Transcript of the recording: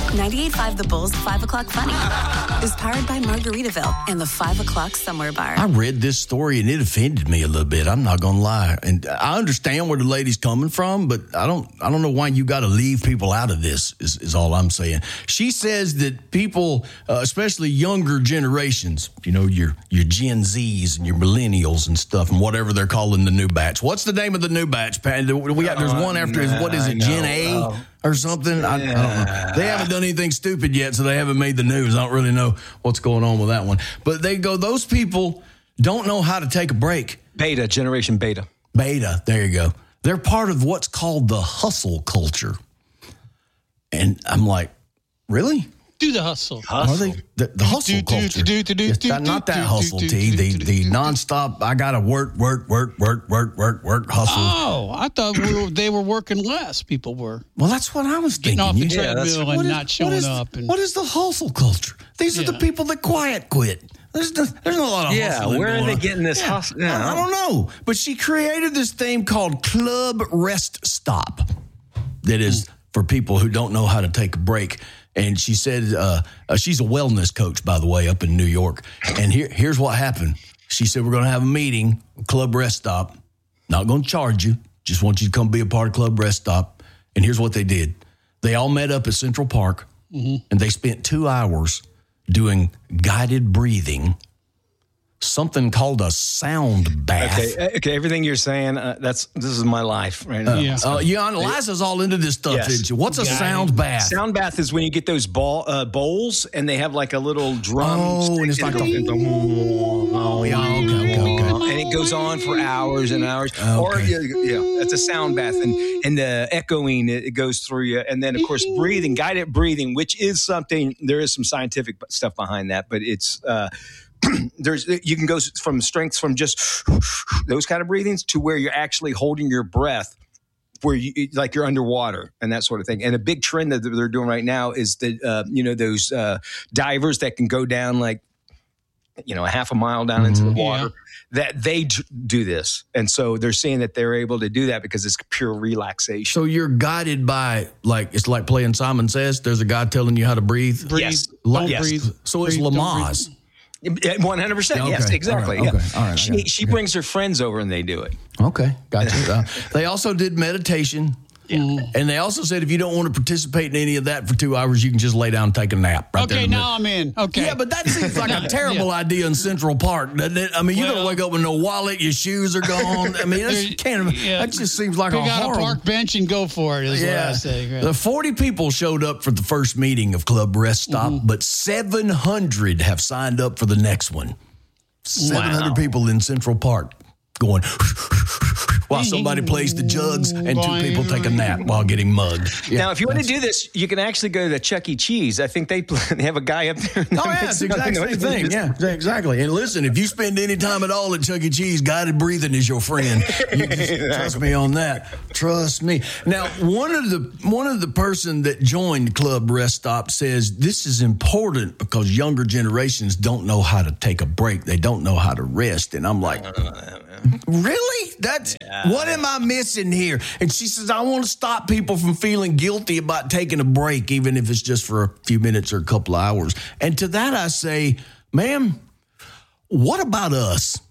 98.5 The Bull's 5 o'clock Funny is powered by Margaritaville and the 5 o'clock Somewhere Bar. I read this story and it offended me a little bit. I'm not gonna lie, and I understand where the lady's coming from, but I don't know why you got to leave people out of this. Is all I'm saying. She says that people, especially younger generations, your Gen Zs and your millennials and stuff, and whatever they're calling the new batch. What's the name of the new batch, Pat? There's one after. What is it? Gen A or something? I don't know. They haven't done anything stupid yet, so they haven't made the news. I don't really know what's going on with that one. But they go, those people don't know how to take a break. Beta, Generation Beta. Beta, there you go. They're part of what's called the hustle culture. And I'm like, really? Do the hustle. Are they? The hustle culture. Not that hustle, T. The nonstop, I got to work, hustle. Oh, I thought they were working less. People were. Well, that's what I was thinking. Getting off the treadmill and not showing up. What is the hustle culture? These are the people that quiet quit. There's not a lot of hustle. Where are they getting this hustle? I don't know. But she created this thing called Club Rest Stop that is for people who don't know how to take a break. And she said she's a wellness coach, by the way, up in New York. And here's what happened. She said, we're going to have a meeting, Club Rest Stop. Not going to charge you. Just want you to come be a part of Club Rest Stop. And here's what they did. They all met up at Central Park, and they spent 2 hours doing guided breathing, something called a sound bath. Okay. Everything you're saying, this is my life right now. Liza's all into this stuff. Yes. What's a sound bath? Sound bath is when you get those bowls and they have like a little drum. Oh, and it's like okay. And it goes on for hours and hours. Okay. Or it's a sound bath, and the echoing it goes through you, and then of course breathing, guided breathing, which is something. There is some scientific stuff behind that, but it's. You can go from strengths from just those kind of breathings to where you're actually holding your breath where you like you're underwater and that sort of thing. And a big trend that they're doing right now is that those divers that can go down like a half a mile down into the water, that they do this. And so they're saying that they're able to do that because it's pure relaxation. So you're guided by, it's like playing Simon Says. There's a guy telling you how to breathe. Yes. Breathe. So it's Lamaze. 100%. Yes, exactly. All right. She brings her friends over and they do it. Okay, gotcha. They also did meditation. Yeah. And they also said if you don't want to participate in any of that for 2 hours, you can just lay down and take a nap. Okay, now I'm in. Okay. Yeah, but that seems like a terrible idea in Central Park, doesn't it? I mean, you're going to wake up with no wallet, your shoes are gone. I mean, that just seems like Pick out a park bench and go for it is what I say. Right. The 40 people showed up for the first meeting of Club Rest Stop, but 700 have signed up for the next one. 700 people in Central Park going while somebody plays the jugs and 2 people take a nap while getting mugged. Now, if you want to do this, you can actually go to Chuck E. Cheese. I think they have a guy up there. It's the exact same thing. Yeah, exactly. And listen, if you spend any time at all at Chuck E. Cheese, guided breathing is your friend. You trust me on that. Trust me. Now, one of the person that joined Club Rest Stop says this is important because younger generations don't know how to take a break. They don't know how to rest. And I'm like, really? What am I missing here? And she says, I want to stop people from feeling guilty about taking a break, even if it's just for a few minutes or a couple of hours. And to that I say, ma'am, what about us?